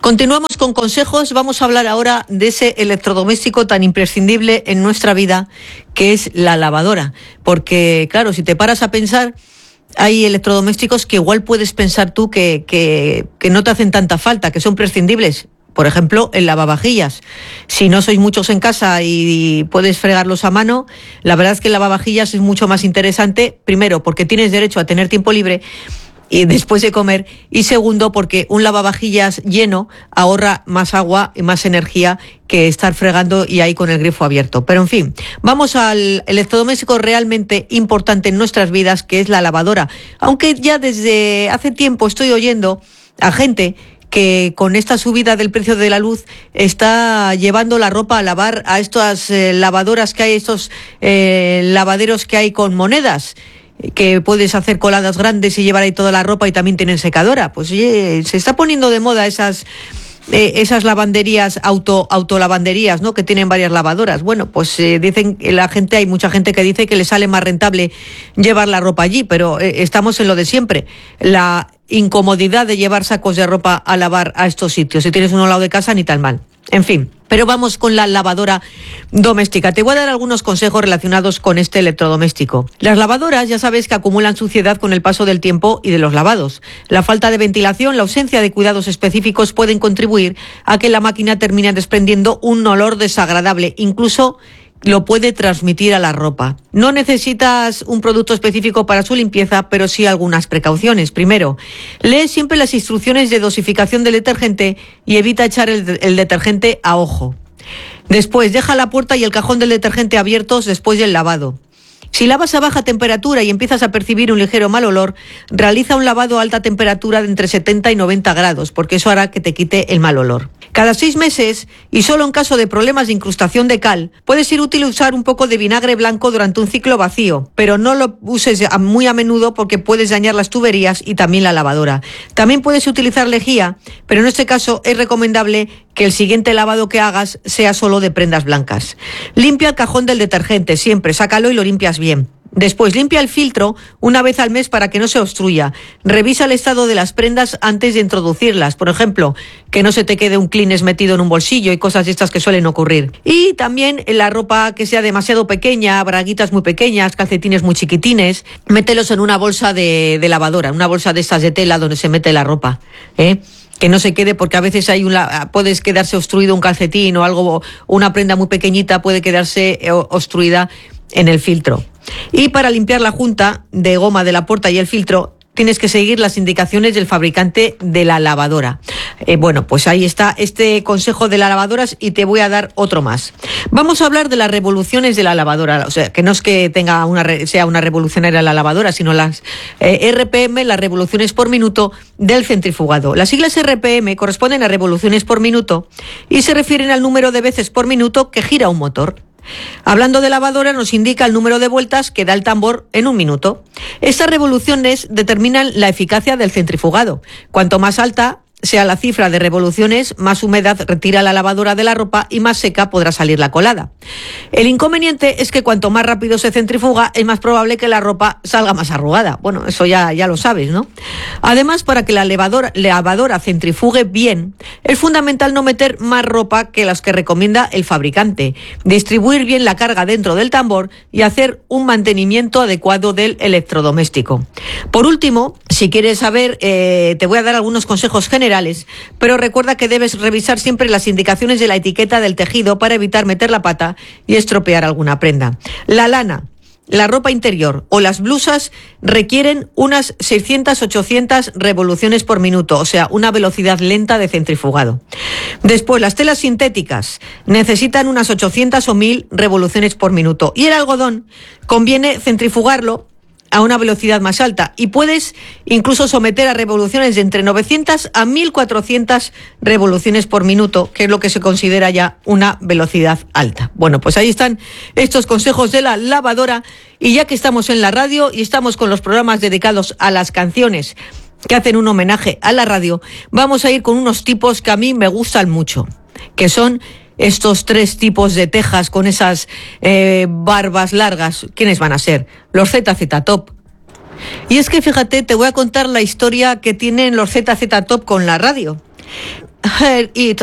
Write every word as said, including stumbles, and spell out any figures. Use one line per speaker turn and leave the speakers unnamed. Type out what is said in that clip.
Continuamos con consejos. Vamos a hablar ahora de ese electrodoméstico tan imprescindible en nuestra vida, que es la lavadora. Porque, claro, si te paras a pensar, hay electrodomésticos que igual puedes pensar tú que, que, que no te hacen tanta falta, que son prescindibles. Por ejemplo, el lavavajillas. Si no sois muchos en casa y puedes fregarlos a mano, la verdad es que el lavavajillas es mucho más interesante, primero, porque tienes derecho a tener tiempo libre y después de comer, y segundo, porque un lavavajillas lleno ahorra más agua y más energía que estar fregando y ahí con el grifo abierto. Pero en fin, vamos al electrodoméstico realmente importante en nuestras vidas, que es la lavadora. Aunque ya desde hace tiempo estoy oyendo a gente que con esta subida del precio de la luz está llevando la ropa a lavar a estas eh, lavadoras que hay, estos eh, lavaderos que hay con monedas, que puedes hacer coladas grandes y llevar ahí toda la ropa, y también tienen secadora. Pues oye, se está poniendo de moda esas eh, esas lavanderías, auto autolavanderías, ¿no?, que tienen varias lavadoras. Bueno, pues eh, dicen que la gente, hay mucha gente que dice que le sale más rentable llevar la ropa allí, pero eh, estamos en lo de siempre. La incomodidad de llevar sacos de ropa a lavar a estos sitios. Si tienes uno al lado de casa, ni tan mal. En fin, pero vamos con la lavadora doméstica. Te voy a dar algunos consejos relacionados con este electrodoméstico. Las lavadoras, ya sabes que acumulan suciedad con el paso del tiempo y de los lavados. La falta de ventilación, la ausencia de cuidados específicos pueden contribuir a que la máquina termine desprendiendo un olor desagradable, incluso lo puede transmitir a la ropa. No necesitas un producto específico para su limpieza, pero sí algunas precauciones. Primero, lee siempre las instrucciones de dosificación del detergente y evita echar el, el detergente a ojo. Después, deja la puerta y el cajón del detergente abiertos después del lavado. Si lavas a baja temperatura y empiezas a percibir un ligero mal olor, realiza un lavado a alta temperatura de entre setenta y noventa grados, porque eso hará que te quite el mal olor. Cada seis meses, y solo en caso de problemas de incrustación de cal, puede ser útil usar un poco de vinagre blanco durante un ciclo vacío, pero no lo uses muy a menudo porque puedes dañar las tuberías y también la lavadora. También puedes utilizar lejía, pero en este caso es recomendable que el siguiente lavado que hagas sea solo de prendas blancas. Limpia el cajón del detergente siempre, sácalo y lo limpias bien. Después, limpia el filtro una vez al mes para que no se obstruya. Revisa el estado de las prendas antes de introducirlas. Por ejemplo, que no se te quede un Kleenex metido en un bolsillo y cosas de estas que suelen ocurrir. Y también la ropa que sea demasiado pequeña, braguitas muy pequeñas, calcetines muy chiquitines, mételos en una bolsa de, de lavadora, una bolsa de estas de tela donde se mete la ropa, ¿eh? Que no se quede, porque a veces hay una, puedes quedarse obstruido un calcetín o algo, una prenda muy pequeñita puede quedarse obstruida en el filtro. Y para limpiar la junta de goma de la puerta y el filtro, tienes que seguir las indicaciones del fabricante de la lavadora. Eh, bueno, pues ahí está este consejo de las lavadoras, y te voy a dar otro más. Vamos a hablar de las revoluciones de la lavadora. O sea, que no es que tenga una sea una revolucionaria la lavadora, sino las eh, R P M, las revoluciones por minuto del centrifugado. Las siglas R P M corresponden a revoluciones por minuto y se refieren al número de veces por minuto que gira un motor. Hablando de lavadora, nos indica el número de vueltas que da el tambor en un minuto. Estas revoluciones determinan la eficacia del centrifugado. Cuanto más alta sea la cifra de revoluciones, más humedad retira la lavadora de la ropa y más seca podrá salir la colada. El inconveniente es que cuanto más rápido se centrifuga, es más probable que la ropa salga más arrugada. Bueno, eso ya, ya lo sabes, ¿no? Además, para que la lavadora, lavadora centrifugue bien, es fundamental no meter más ropa que las que recomienda el fabricante, distribuir bien la carga dentro del tambor y hacer un mantenimiento adecuado del electrodoméstico. Por último, si quieres saber, eh, te voy a dar algunos consejos generales, pero recuerda que debes revisar siempre las indicaciones de la etiqueta del tejido para evitar meter la pata y estropear alguna prenda. La lana, la ropa interior o las blusas requieren unas seiscientas a ochocientas revoluciones por minuto, o sea, una velocidad lenta de centrifugado. Después, las telas sintéticas necesitan unas ochocientas o mil revoluciones por minuto, y el algodón conviene centrifugarlo a una velocidad más alta, y puedes incluso someter a revoluciones de entre novecientas a mil cuatrocientas revoluciones por minuto, que es lo que se considera ya una velocidad alta. Bueno, pues ahí están estos consejos de la lavadora, y ya que estamos en la radio y estamos con los programas dedicados a las canciones que hacen un homenaje a la radio, vamos a ir con unos tipos que a mí me gustan mucho, que son estos tres tipos de tejas con esas eh, barbas largas. ¿Quiénes van a ser? Los Z Z Top. Y es que fíjate, te voy a contar la historia que tienen los Z Z Top con la radio. y